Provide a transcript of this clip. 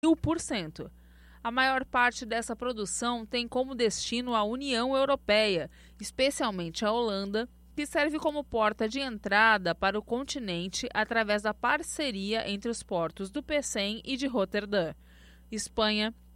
1000%. A maior parte dessa produção tem como destino a União Europeia, especialmente a Holanda, que serve como porta de entrada para o continente através da parceria entre os portos do Pecém e de Roterdã. Espanha,